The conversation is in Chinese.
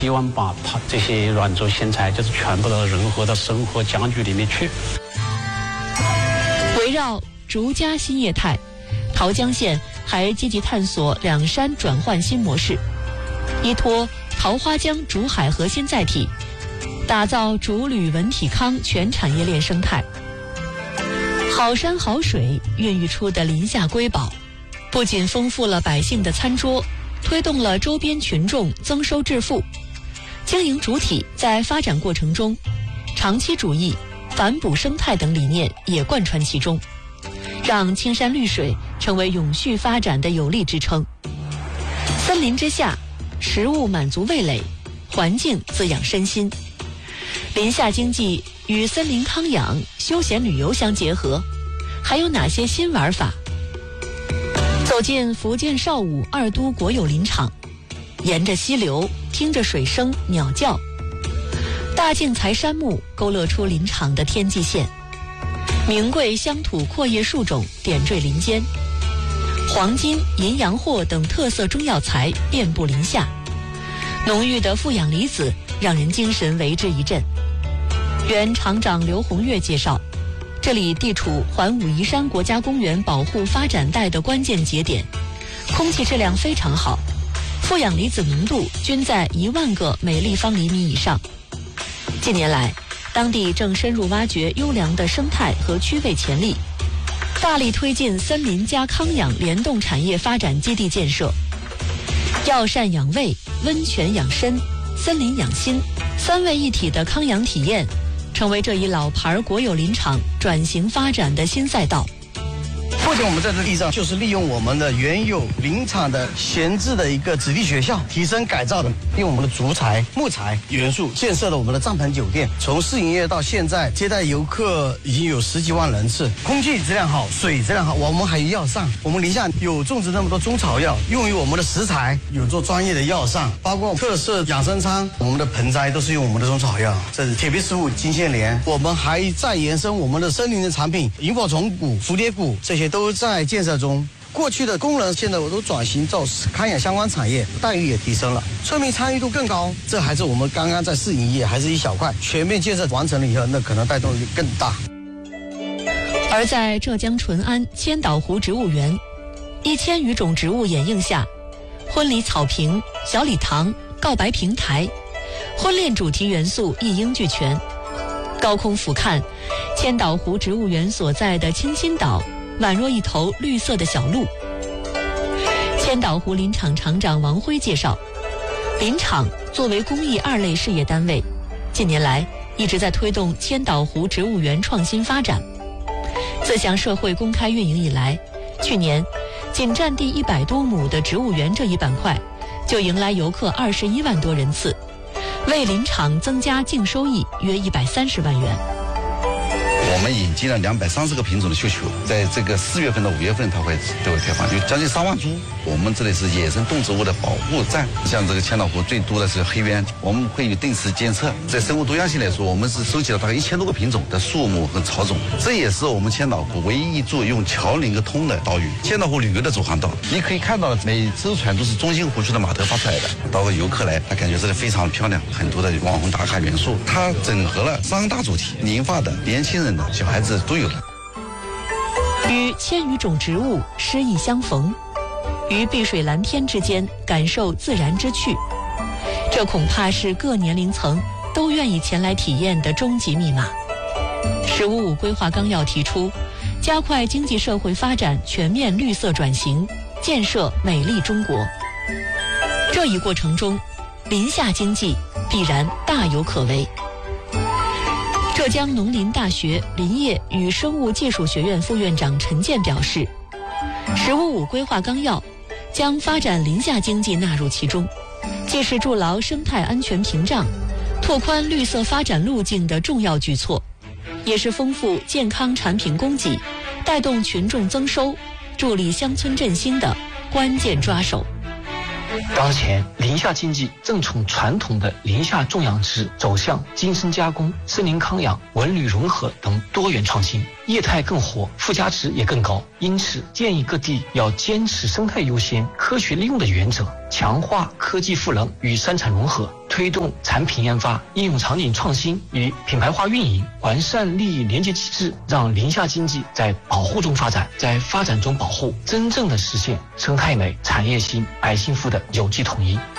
希望把它这些软竹新材就是全部都融合到生活家居里面去。 围绕竹家新业态，桃江县还积极探索两山转换新模式，依托桃花江竹海核心载体，打造竹铝文体康全产业链生态。好山好水孕育出的林下瑰宝，不仅丰富了百姓的餐桌，推动了周边群众增收致富。经营主体在发展过程中，长期主义、反哺生态等理念也贯穿其中，让青山绿水成为永续发展的有力支撑。森林之下，食物满足味蕾，环境滋养身心。林下经济与森林康养、休闲旅游相结合，还有哪些新玩法？走进福建邵武二都国有林场，沿着溪流，听着水声、鸟叫，大径材杉木勾勒出林场的天际线，名贵乡土阔叶树种点缀林间，黄金、银阳藿等特色中药材遍布林下，浓郁的负氧离子让人精神为之一振。原厂长刘红月介绍，这里地处环武夷山国家公园保护发展带的关键节点，空气质量非常好，负氧离子浓度均在1万个每立方厘米以上。近年来，当地正深入挖掘优良的生态和区位潜力，大力推进森林加康养联动产业发展基地建设，药膳养胃、温泉养身、森林养心3位一体的康养体验，成为这一老牌国有林场转型发展的新赛道。 目前我们在这地上就是利用我们的原有林场的闲置的一个子弟学校，提升改造的，用我们的竹材、木材元素建设了我们的帐篷酒店。从试营业到现在，接待游客已经有10几万人次，空气质量好，水质量好。我们还有药膳，我们林下有种植那么多中草药，用于我们的食材，有做专业的药膳，包括特色养生餐，我们的盆栽都是用我们的中草药。这是铁皮石斛、金线莲，我们还在延伸我们的森林的产品，萤火虫谷、蝴蝶谷，这些都在建设中。过去的工人现在我都转型到康养相关产业，待遇也提升了，村民参与度更高。这还是我们刚刚在试营业，还是一小块，全面建设完成了以后，那可能带动力更大。 而在浙江淳安千岛湖植物园，1000余种植物掩映下，婚礼草坪、小礼堂、告白平台，婚恋主题元素一应俱全。高空俯瞰千岛湖植物园所在的清新岛，宛若一头绿色的小鹿。千岛湖林场厂长王辉介绍，林场作为公益2类事业单位，近年来一直在推动千岛湖植物园创新发展。自向社会公开运营以来，去年仅占地100多亩的植物园这一板块，就迎来游客21万多人次，为林场增加净收益约130万元。 我们引进了230个品种的绣球，在这个4月份到5月份它会都会开放，有将近3万株。我们这里是野生动植物的保护站，像这个千岛湖最多的是黑鸢，我们会有定时监测。在生物多样性来说，我们是收集了大概1000多个品种的树木和草种，这也是我们千岛湖唯一一座用桥连个通的岛屿。千岛湖旅游的主航道，你可以看到每艘船都是中心湖区的码头发出来的，包括游客来，他感觉这里非常漂亮，很多的网红打卡元素，它整合了3大主题，年发的、年轻人的、小孩子都有的。 与1000余种植物诗意相逢，于碧水蓝天之间感受自然之趣，这恐怕是各年龄层都愿意前来体验的终极密码。15.5规划纲要提出，加快经济社会发展全面绿色转型，建设美丽中国。这一过程中，林下经济必然大有可为。浙江农林大学林业与生物技术学院副院长陈健表示，15.5规划纲要将发展林下经济纳入其中，既是筑牢生态安全屏障、拓宽绿色发展路径的重要举措，也是丰富健康产品供给、带动群众增收、助力乡村振兴的关键抓手。 当前林下经济正从传统的林下种养殖走向精深加工、森林康养、文旅融合等多元创新，业态更活，附加值也更高。因此建议各地要坚持生态优先、科学利用的原则，强化科技赋能与生产融合， 推动产品研发、应用场景创新与品牌化运营，完善利益连接机制，让林下经济在保护中发展，在发展中保护，真正的实现生态美、产业兴、百姓富的有机统一。